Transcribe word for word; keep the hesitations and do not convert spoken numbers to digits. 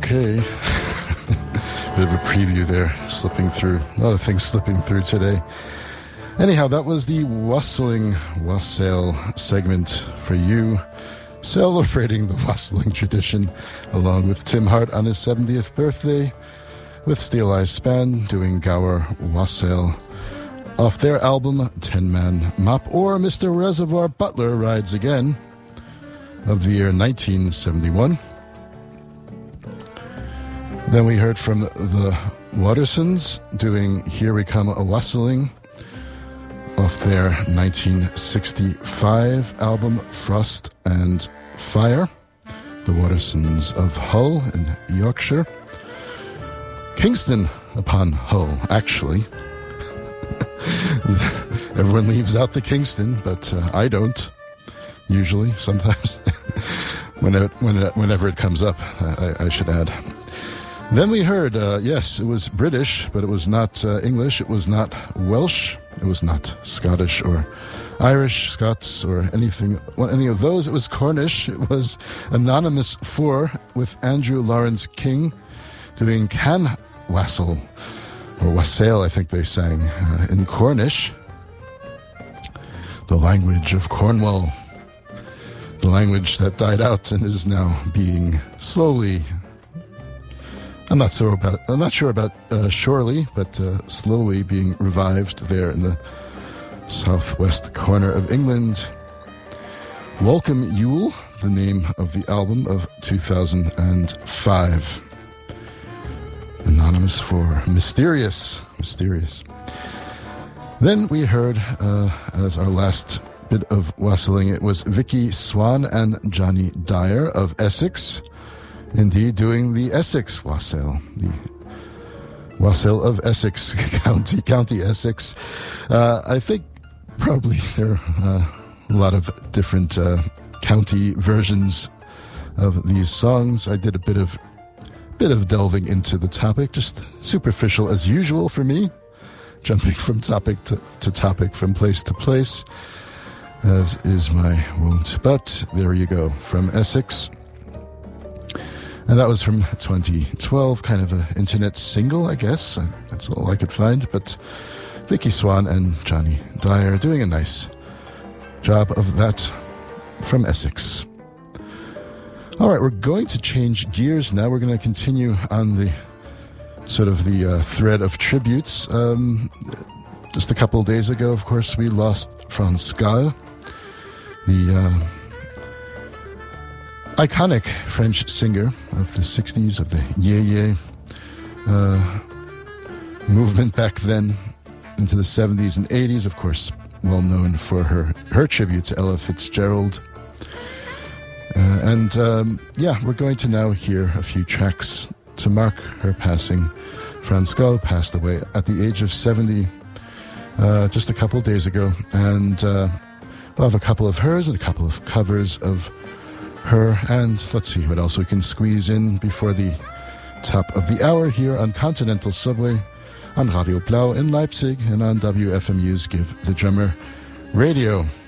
Okay. Bit of a preview there, slipping through. A lot of things slipping through today. Anyhow, that was the Wassailing Wassail segment for you, celebrating the wassailing tradition, along with Tim Hart on his seventieth birthday, with Steel Eye Span doing Gower Wassail off their album Ten Man Mop, or Mister Reservoir Butler Rides Again of the year nineteen seventy-one. Then we heard from the Watersons doing Here We Come A Wassailing off their nineteen sixty-five album Frost and Fire. The Watersons of Hull in Yorkshire. Kingston upon Hull, actually. Everyone leaves out the Kingston, but uh, I don't. Usually, sometimes. when it, when it, whenever it comes up, I, I should add. Then we heard, uh, yes, it was British, but it was not uh, English, it was not Welsh, it was not Scottish or Irish, Scots, or anything, well, any of those. It was Cornish. It was Anonymous four with Andrew Lawrence King doing Can Wassail, or Wassail, I think they sang, uh, in Cornish, the language of Cornwall, the language that died out and is now being slowly... I'm not so about. I'm not sure about uh, surely, but uh, slowly being revived there in the southwest corner of England. Welcome Yule, the name of the album of two thousand five. Anonymous for Mysterious, Mysterious. Then we heard, uh, as our last bit of wassailing, it was Vicky Swan and Johnny Dyer of Essex. Indeed, doing the Essex Wassail, the Wassail of Essex County, County Essex. Uh, I think probably there are uh, a lot of different uh, county versions of these songs. I did a bit of bit of delving into the topic, just superficial as usual for me, jumping from topic to, to topic, from place to place, as is my wont. But there you go, from Essex. And that was from twenty twelve, kind of an internet single, I guess. That's all I could find. But Vicky Swan and Johnny Dyer doing a nice job of that from Essex. All right, we're going to change gears now. We're going to continue on the sort of the uh, thread of tributes. Um, just a couple of days ago, of course, we lost Frans Gaal, the... Uh, iconic French singer of the sixties, of the Yé Yé uh, movement back then into the seventies and eighties, of course, well known for her, her tribute to Ella Fitzgerald. Uh, and um, yeah, we're going to now hear a few tracks to mark her passing. Frans Gaal passed away at the age of seventy uh, just a couple of days ago. And uh, we'll have a couple of hers and a couple of covers of her, and let's see what else we can squeeze in before the top of the hour here on Continental Subway, on Radio Blau in Leipzig, and on W F M U's Give the Drummer Radio.